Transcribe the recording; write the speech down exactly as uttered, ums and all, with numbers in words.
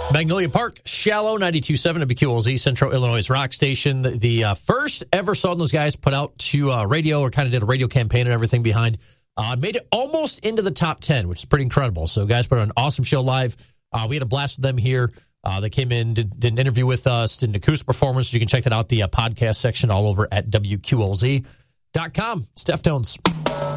Magnolia Park, Shallow, ninety-two point seven W Q L Z, Central Illinois rock station. The, the uh, first ever song those guys put out to uh, radio, or kind of did a radio campaign and everything behind. Uh, made it almost into the top ten, which is pretty incredible. So guys put on an awesome show live. Uh, we had a blast with them here. Uh, they came in, did, did an interview with us, did an acoustic performance. You can check that out, the uh, podcast section all over at W Q L Z dot com. Steph Tones.